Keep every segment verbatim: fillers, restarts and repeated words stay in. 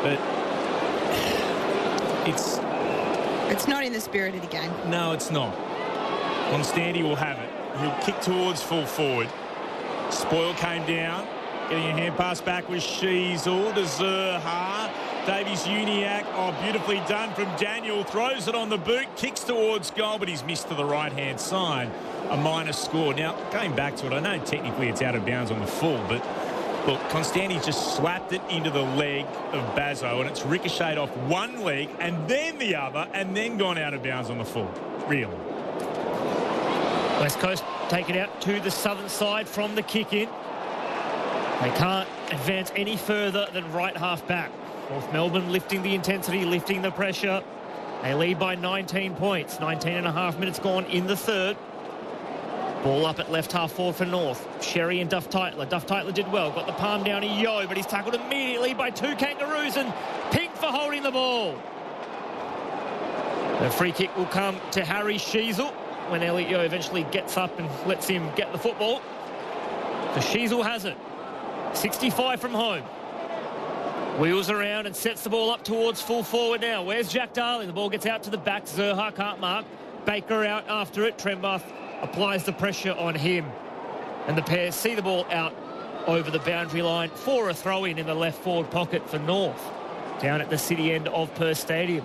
But it's... It's not in the spirit of the game. No, it's not. Constanti will have it. He'll kick towards full forward. Spoil came down. Getting a hand pass back with Sheasel to Zerha. Davies-Uniacke, oh, beautifully done from Daniel. Throws it on the boot, kicks towards goal, but he's missed to the right-hand side. A minor score. Now, going back to it, I know technically it's out of bounds on the full, but look, Constanti just slapped it into the leg of Bazzo, and it's ricocheted off one leg and then the other, and then gone out of bounds on the full. Really. West Coast take it out to the southern side from the kick-in. They can't advance any further than right half back. North Melbourne lifting the intensity, lifting the pressure. They lead by nineteen points. nineteen and a half minutes gone in the third. Ball up at left half forward for North. Sherry and Duff Tytler. Duff Tytler did well. Got the palm down to Yo, but he's tackled immediately by two Kangaroos, and Pink for holding the ball. The free kick will come to Harry Sheasel when Elliot Yo eventually gets up and lets him get the football. So Sheasel has it. sixty-five from home. Wheels around and sets the ball up towards full forward now. Where's Jack Darling? The ball gets out to the back. Zerha can't mark. Baker out after it. Trembath applies the pressure on him. And the pair see the ball out over the boundary line for a throw-in in the left forward pocket for North. Down at the city end of Perth Stadium.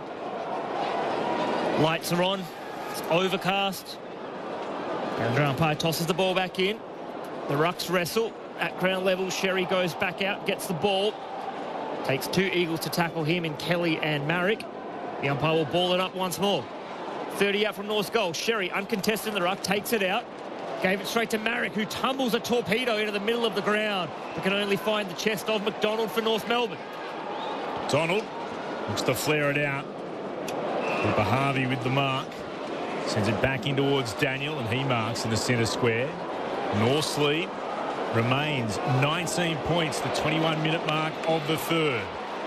Lights are on. It's overcast. Boundary umpire tosses the ball back in. The Rucks wrestle. At ground level, Sherry goes back out, gets the ball. Takes two Eagles to tackle him in Kelly and Marrick. The umpire will ball it up once more. thirty out from North's goal. Sherry, uncontested in the ruck, takes it out. Gave it straight to Marrick, who tumbles a torpedo into the middle of the ground, but can only find the chest of McDonald for North Melbourne. Donald looks to flare it out. Cooper Harvey with the mark. Sends it back in towards Daniel, and he marks in the centre square. North's lead remains nineteen points, the twenty-one minute mark of the third.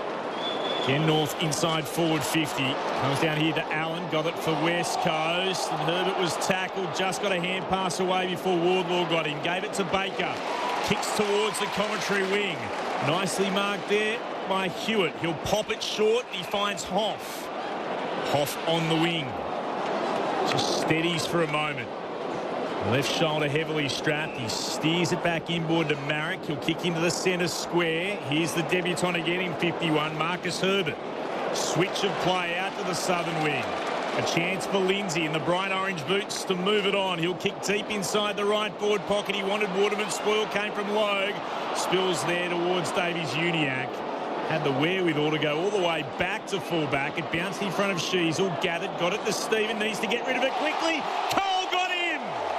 Again, North inside forward fifty. Comes down here to Allen. Got it for West Coast. And Herbert was tackled. Just got a hand pass away before Wardlaw got him. Gave it to Baker. Kicks towards the commentary wing. Nicely marked there by Hewitt. He'll pop it short. He finds Hoff. Hoff on the wing. Just steadies for a moment. Left shoulder heavily strapped. He steers it back inboard to Marrick. He'll kick into the centre square. Here's the debutant again in fifty-one, Marcus Herbert. Switch of play out to the southern wing. A chance for Lindsay in the bright orange boots to move it on. He'll kick deep inside the right forward pocket. He wanted Waterman. Spoil came from Logue. Spills there towards Davies-Uniacke. Had the wherewithal to go all the way back to fullback. It bounced in front of Sheasel. Gathered, got it to Stephen. Needs to get rid of it quickly. Cole got him!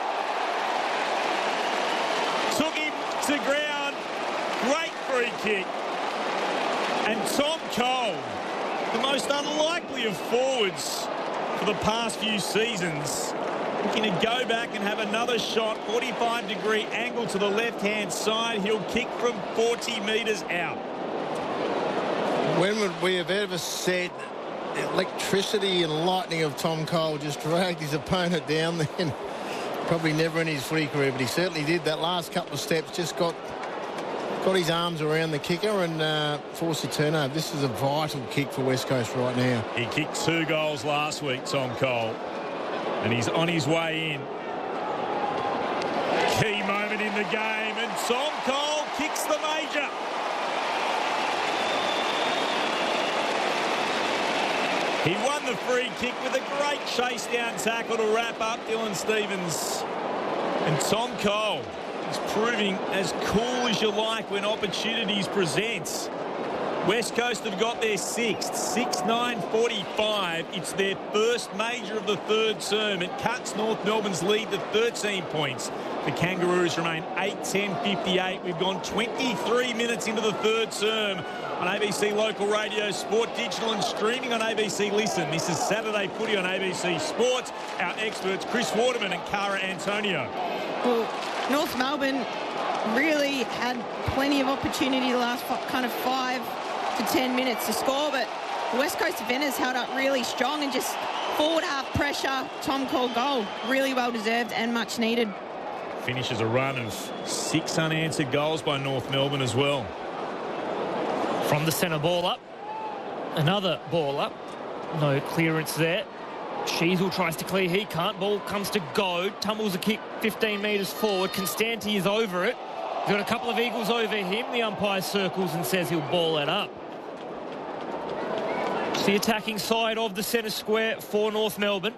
Took him to ground. Great free kick. And Tom Cole, the most unlikely of forwards for the past few seasons, looking to go back and have another shot. forty-five degree angle to the left-hand side. He'll kick from forty metres out. When would we have ever said the electricity and lightning of Tom Cole just dragged his opponent down then? Probably never in his footy career, but he certainly did. That last couple of steps just got got his arms around the kicker and uh, forced a turnover. This is a vital kick for West Coast right now. He kicked two goals last week, Tom Cole, and he's on his way in. Key moment in the game, and Tom Cole kicks the major. He won the free kick with a great chase down tackle to wrap up Dylan Stephens. And Tom Cole is proving as cool as you like when opportunities present. West Coast have got their sixth, six nine forty-five. It's their first major of the third term. It cuts North Melbourne's lead to thirteen points. The Kangaroos remain eight ten fifty-eight. We've gone twenty-three minutes into the third term on A B C Local Radio, Sport Digital and streaming on A B C Listen. This is Saturday Footy on A B C Sports. Our experts, Chris Waterman and Cara Antonio. Well, North Melbourne really had plenty of opportunity the last kind of five to ten minutes to score, but the West Coast defenders held up really strong and just forward half pressure. Tom Cole goal, really well deserved and much needed. Finishes a run of six unanswered goals by North Melbourne as well. From the centre ball up. Another ball up. No clearance there. Sheasel tries to clear. He can't. Ball comes to Goad. Tumbles a kick fifteen metres forward. Constanti is over it. He's got a couple of Eagles over him. The umpire circles and says he'll ball it up. It's the attacking side of the centre square for North Melbourne.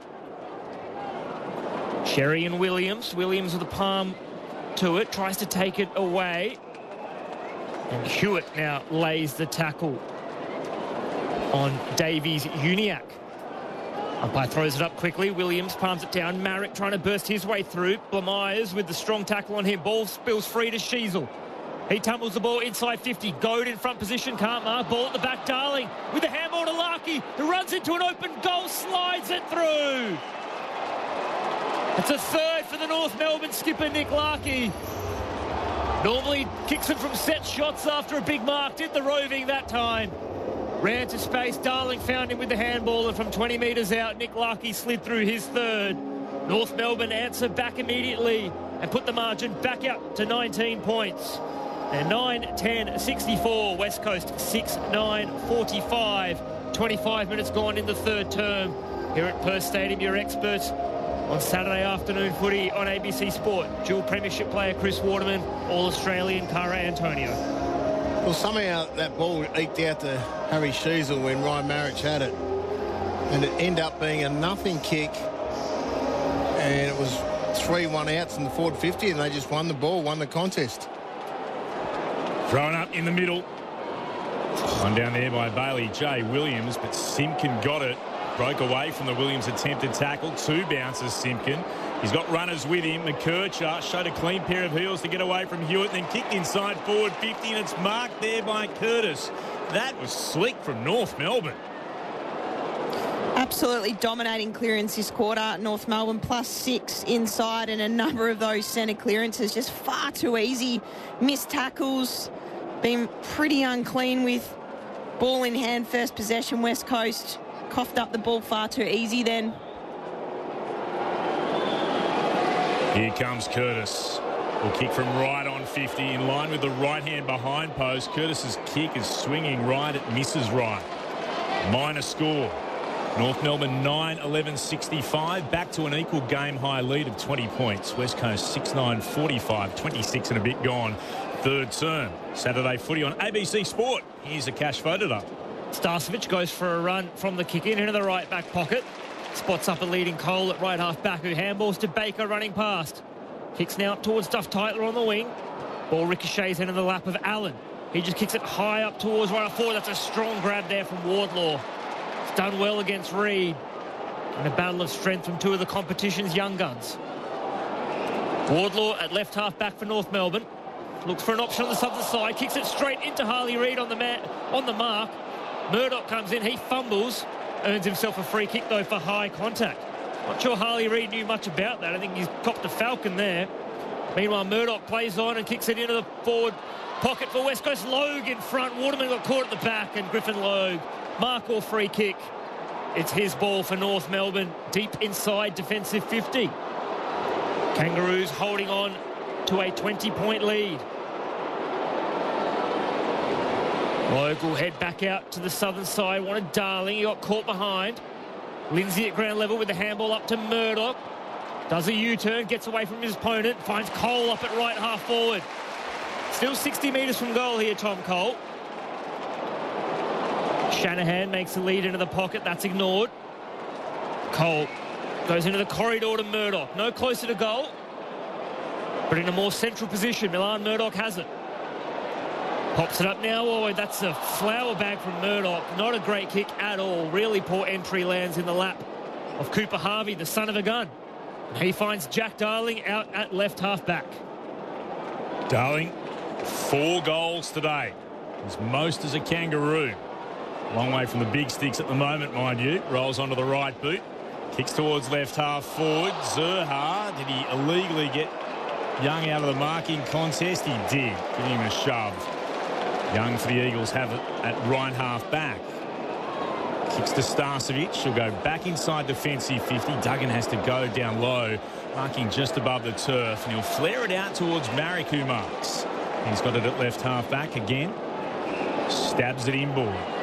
Sherry and Williams. Williams with a palm to it. Tries to take it away. And Hewitt now lays the tackle on Davies-Uniacke. Umpire throws it up quickly. Williams palms it down. Marek trying to burst his way through. Blamires with the strong tackle on him. Ball spills free to Sheasel. He tumbles the ball inside fifty. Goad in front position. Can't mark. Ball at the back. Darling with the handball to Larkey, who runs into an open goal. Slides it through. It's a third for the North Melbourne skipper, Nick Larkey. Normally kicks it from set shots after a big mark. Did the roving that time. Ran to space. Darling found him with the handball, and from twenty metres out, Nick Larkey slid through his third. North Melbourne answer back immediately and put the margin back up to nineteen points. And nine ten sixty-four, West Coast six nine forty-five. twenty-five minutes gone in the third term. Here at Perth Stadium, your experts on Saturday afternoon footy on A B C Sport. Dual premiership player Chris Waterman, All-Australian Cara Antonio. Well, somehow that ball eked out to Harry Sheasel when Ryan Marich had it. And it ended up being a nothing kick. And it was three one outs in the forward fifty, and they just won the ball, won the contest. Thrown up in the middle. One down there by Bailey J. Williams, but Simpkin got it. Broke away from the Williams attempted tackle. Two bounces, Simpkin. He's got runners with him. McKercher showed a clean pair of heels to get away from Hewitt, and then kicked inside forward fifty, and it's marked there by Curtis. That was slick from North Melbourne. Absolutely dominating clearance this quarter. North Melbourne plus six inside, and a number of those centre clearances just far too easy. Missed tackles, been pretty unclean with ball in hand first possession. West Coast coughed up the ball far too easy then. Here comes Curtis. Will kick from right on fifty, in line with the right hand behind post. Curtis's kick is swinging right, it misses right. Minor score. North Melbourne nine eleven sixty-five, back to an equal game high lead of twenty points. West Coast six nine forty-five, twenty-six and a bit gone. Third term. Saturday footy on A B C Sport. Here's a cash voted up. Starcevic goes for a run from the kick in into the right back pocket. Spots up a leading Cole at right half back, who handballs to Baker running past. Kicks now up towards Duff Tytler on the wing. Ball ricochets into the lap of Allen. He just kicks it high up towards right half forward. That's a strong grab there from Wardlaw. It's done well against Reid. And a battle of strength from two of the competition's young guns. Wardlaw at left half back for North Melbourne. Looks for an option on the southern side. Kicks it straight into Harley Reid on the mat, on the mark. Murdoch comes in. He fumbles. Earns himself a free kick, though, for high contact. Not sure Harley Reid knew much about that. I think he's copped a falcon there. Meanwhile, Murdoch plays on and kicks it into the forward pocket for West Coast. Logue in front. Waterman got caught at the back, and Griffin Logue, mark or free kick. It's his ball for North Melbourne, deep inside defensive fifty. Kangaroos holding on to a twenty-point lead. Logue will head back out to the southern side. Wanted Darling. He got caught behind. Lindsay at ground level with the handball up to Murdoch. Does a U-turn, gets away from his opponent, finds Cole up at right half forward. Still sixty metres from goal here, Tom Cole. Shanahan makes the lead into the pocket. That's ignored. Cole goes into the corridor to Murdoch. No closer to goal, but in a more central position. Milan Murdoch has it. Pops it up now. Oh, that's a flower bag from Murdoch. Not a great kick at all. Really poor entry, lands in the lap of Cooper Harvey, the son of a gun. He finds Jack Darling out at left half back. Darling, four goals today. His most as a Kangaroo. Long way from the big sticks at the moment, mind you. Rolls onto the right boot. Kicks towards left half forward. Zerha, did he illegally get Young out of the marking contest? He did. Give him a shove. Young for the Eagles have it at right half back. Kicks to Starcevic. She'll go back inside defensive fifty. Duggan has to go down low, marking just above the turf. And he'll flare it out towards Marek, who marks. He's got it at left half back again. Stabs it inboard.